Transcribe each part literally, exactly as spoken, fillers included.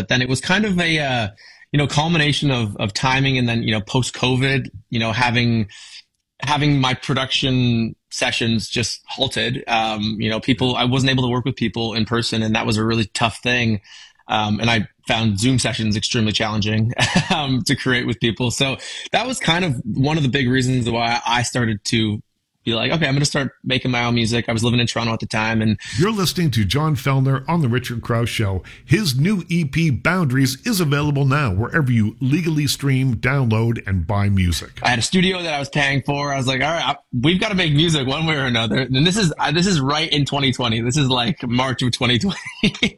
But then it was kind of a, uh, you know, culmination of, of timing. And then, you know, post COVID, you know, having, having my production sessions just halted. Um, you know, people, I wasn't able to work with people in person, and that was a really tough thing. Um, and I found Zoom sessions extremely challenging um, to create with people. So that was kind of one of the big reasons why I started to be like, okay, I'm going to start making my own music. I was living in Toronto at the time. And you're listening to John Fellner on The Richard Krause Show. His new E P, Boundaries, is available now wherever you legally stream, download, and buy music. I had a studio that I was paying for. I was like, all right, we've got to make music one way or another. And this is, this is right in twenty twenty. This is like March of twenty twenty.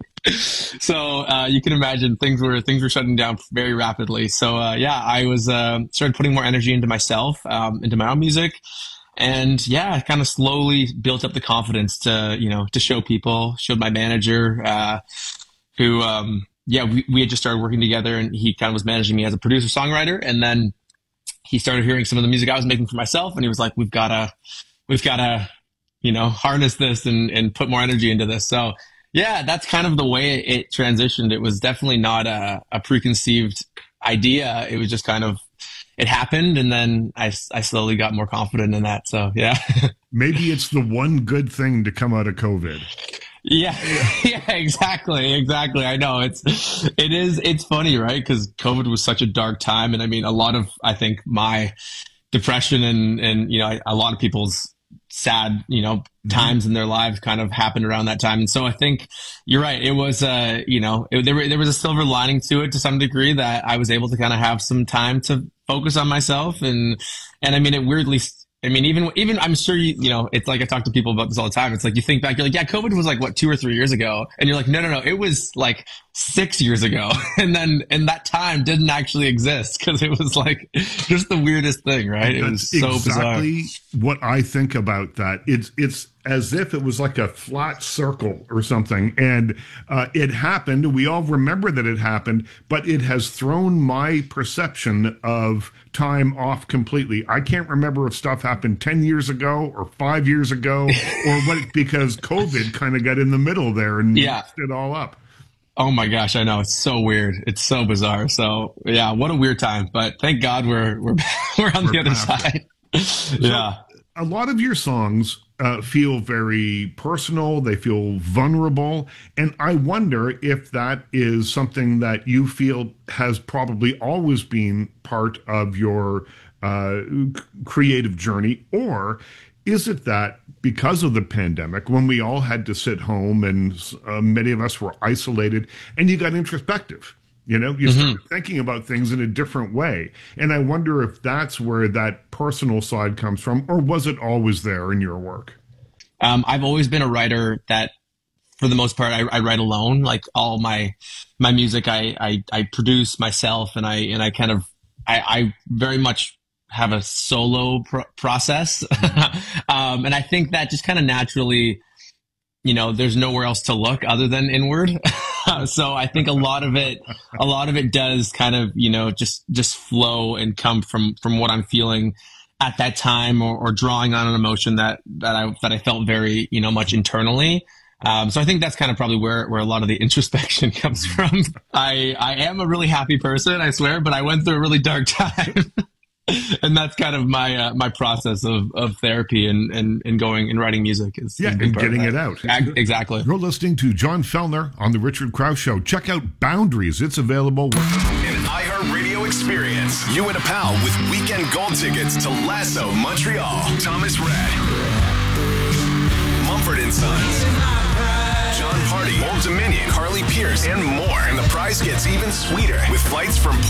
So uh, you can imagine things were things were shutting down very rapidly. So uh, yeah, I was uh, started putting more energy into myself, um, into my own music. And yeah, I kind of slowly built up the confidence to, you know, to show people, showed my manager, uh, who, um, yeah, we, we had just started working together, and he kind of was managing me as a producer songwriter. And then he started hearing some of the music I was making for myself, and he was like, we've gotta, we've gotta, you know, harness this and, and put more energy into this. So yeah, that's kind of the way it transitioned. It was definitely not a, a preconceived idea. It was just kind of, it happened, and then I, I slowly got more confident in that. So yeah. Maybe it's the one good thing to come out of COVID. Yeah, yeah, exactly, exactly. I know it's, it is, it's funny, right? Because COVID was such a dark time, and I mean, a lot of, I think, my depression and and you know, a lot of people's sad, you know, times in their lives kind of happened around that time. And so I think you're right. It was, uh, you know, it, there, there was a silver lining to it to some degree, that I was able to kind of have some time to focus on myself. And, and I mean, it weirdly, I mean, even, even I'm sure, you, you know, it's like I talk to people about this all the time. It's like, you think back, you're like, yeah, COVID was like, what, two or three years ago. And you're like, no, no, no, it was like six years ago. And then, and that time didn't actually exist, because it was like just the weirdest thing, right? It was so exactly bizarre. What I think about that. It's, it's as if it was like a flat circle or something. And uh, it happened. We all remember that it happened, but it has thrown my perception of time off completely. I can't remember if stuff happened ten years ago or five years ago or what, because COVID kind of got in the middle there and yeah. mixed it all up. Oh my gosh, I know. It's so weird. It's so bizarre. So yeah, what a weird time. But thank God we're we're we're on we're the other side. So yeah. A lot of your songs uh, feel very personal. They feel vulnerable. And I wonder if that is something that you feel has probably always been part of your uh, creative journey, or is it that because of the pandemic, when we all had to sit home and uh, many of us were isolated, and you got introspective, you know, you started mm-hmm. thinking about things in a different way. And I wonder if that's where that personal side comes from, or was it always there in your work? Um, I've always been a writer that, for the most part, I, I write alone. Like all my my music, I, I I produce myself, and I and I kind of I, I very much have a solo pr- process. um, and I think that just kind of naturally, you know, there's nowhere else to look other than inward. So I think a lot of it, a lot of it does kind of, you know, just, just flow and come from, from what I'm feeling at that time, or, or drawing on an emotion that, that I, that I felt very, you know, much internally. Um, so I think that's kind of probably where, where a lot of the introspection comes from. I, I am a really happy person, I swear, but I went through a really dark time. And that's kind of my uh, my process of, of therapy and, and, and going and writing music. Is yeah, and getting it out. Exactly. You're listening to John Fellner on The Richard Krause Show. Check out Boundaries. It's available. An iHeartRadio experience. You and a pal with weekend gold tickets to Lasso Montreal. Thomas Rhett. Mumford and Sons. John Party. Old Dominion. Carly Pierce. And more. And the prize gets even sweeter with flights from